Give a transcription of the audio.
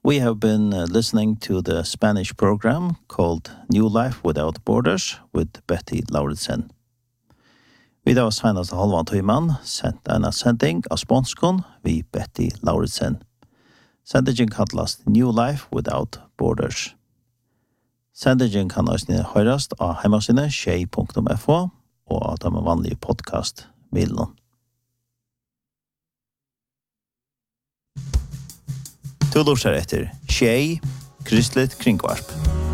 We have been listening to the Spanish program called New Life Without Borders with Betty Lauritsen. Vi da senast halvan timan sendt en sending av sponskon vi Betty Lauritsen. Sendingen kallast New Life Without Borders. Sendingen kan også høyrast av heimasine tjei.fo og av de vanlige podcast-middelen. Du lurer etter Tjei, Kristelig Kringvarp.